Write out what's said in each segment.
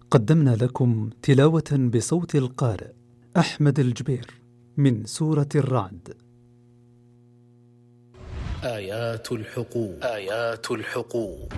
قدمنا لكم تلاوة بصوت القارئ أحمد الجبير من سورة الرعد. آيات الحقوق.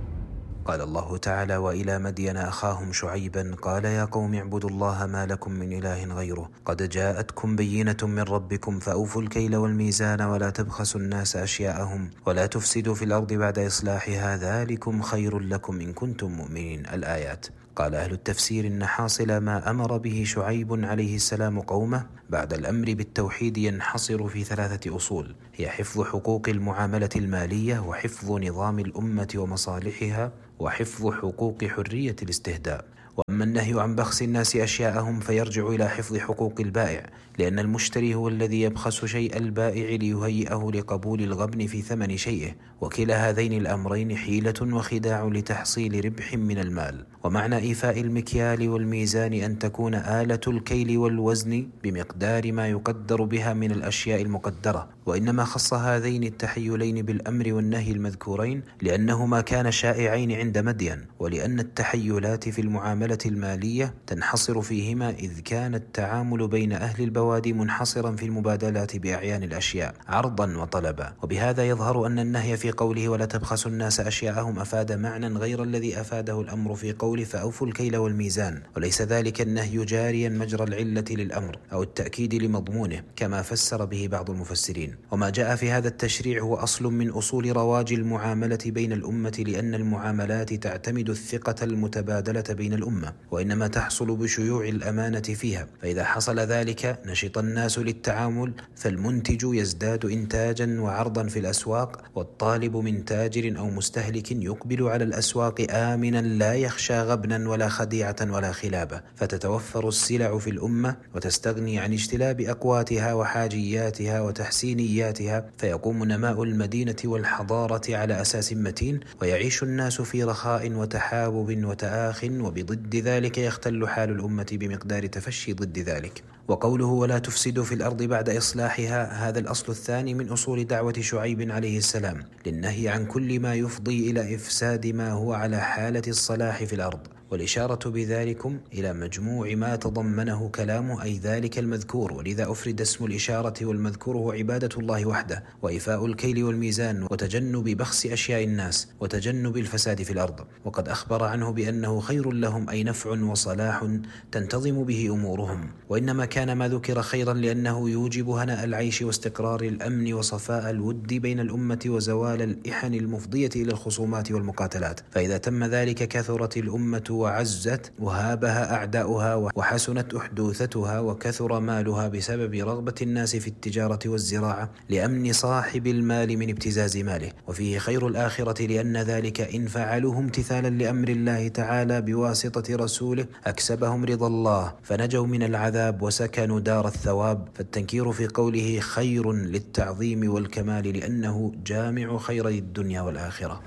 قال الله تعالى: وإلى مدين أخاهم شعيبا قال يا قوم اعبدوا الله ما لكم من إله غيره قد جاءتكم بينة من ربكم فأوفوا الكيل والميزان ولا تبخسوا الناس أشياءهم ولا تفسدوا في الأرض بعد إصلاحها ذلكم خير لكم إن كنتم مؤمنين. الآيات. قال أهل التفسير إن حاصل ما أمر به شعيب عليه السلام قومه بعد الأمر بالتوحيد ينحصر في 3 أصول، هي حفظ حقوق المعاملة المالية، وحفظ نظام الأمة ومصالحها، وحفظ حقوق حرية الاستهداء. وأما النهي عن بخس الناس أشياءهم فيرجع إلى حفظ حقوق البائع، لأن المشتري هو الذي يبخس شيء البائع ليهيئه لقبول الغبن في ثمن شيئه، وكلا هذين الأمرين حيلة وخداع لتحصيل ربح من المال. ومعنى إيفاء المكيال والميزان أن تكون آلة الكيل والوزن بمقدار ما يقدر بها من الأشياء المقدرة، وإنما خص هذين التحيلين بالأمر والنهي المذكورين لأنهما كان شائعين عند مدين، ولأن التحيلات في المعاملة المالية تنحصر فيهما، إذ كان التعامل بين أهل البوادي منحصرا في المبادلات بأعيان الأشياء عرضا وطلبا. وبهذا يظهر أن النهي في قوله ولا تبخسوا الناس أشياءهم أفاد معنى غير الذي أفاده الأمر في قوله فأوفوا الكيل والميزان، وليس ذلك النهي جاريا مجرى العلة للأمر أو التأكيد لمضمونه كما فسر به بعض المفسرين. وما جاء في هذا التشريع هو أصل من أصول رواج المعاملة بين الأمة، لأن المعاملات تعتمد الثقة المتبادلة بين الأمة، وإنما تحصل بشيوع الأمانة فيها، فإذا حصل ذلك نشط الناس للتعامل، فالمنتج يزداد إنتاجا وعرضا في الأسواق، والطالب من تاجر أو مستهلك يقبل على الأسواق آمنا لا يخشى غبنا ولا خديعة ولا خلابة، فتتوفر السلع في الأمة وتستغني عن اجتلاب أقواتها وحاجياتها وتحسينياتها، فيقوم نماء المدينة والحضارة على أساس متين، ويعيش الناس في رخاء وتحابب وتآخ، وبضد ذلك يختل حال الأمة بمقدار تفشي ضد ذلك. وقوله ولا تفسدوا في الأرض بعد إصلاحها، هذا الأصل الثاني من أصول دعوة شعيب عليه السلام للنهي عن كل ما يفضي إلى إفساد ما هو على حالة الصلاح في الأرض، والإشارة بذلكم إلى مجموع ما تضمنه كلامه، أي ذلك المذكور، ولذا أفرد اسم الإشارة، والمذكور هو عبادة الله وحده، وإيفاء الكيل والميزان، وتجنب بخس أشياء الناس، وتجنب الفساد في الأرض. وقد أخبر عنه بأنه خير لهم، أي نفع وصلاح تنتظم به أمورهم. وإنما كان ما ذكر خيرا لأنه يوجب هناء العيش واستقرار الأمن وصفاء الود بين الأمة وزوال الإحن المفضية إلى الخصومات والمقاتلات، فإذا تم ذلك كثرت الأمة وعزت وهابها أعداؤها وحسنت أحدوثتها وكثر مالها بسبب رغبة الناس في التجارة والزراعة لأمن صاحب المال من ابتزاز ماله. وفيه خير الآخرة، لأن ذلك إن فعلوه امتثالا لأمر الله تعالى بواسطة رسوله أكسبهم رضا الله فنجوا من العذاب وسكنوا دار الثواب. فالتنكير في قوله خير للتعظيم والكمال، لأنه جامع خيري الدنيا والآخرة.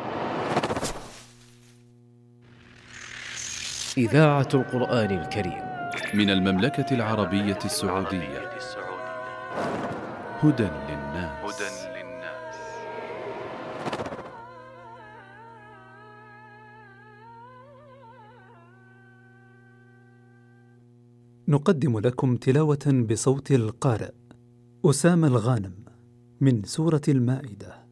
إذاعة القرآن الكريم من المملكة العربية السعودية. هدى للناس. نقدم لكم تلاوة بصوت القارئ أسامة الغانم من سورة المائدة.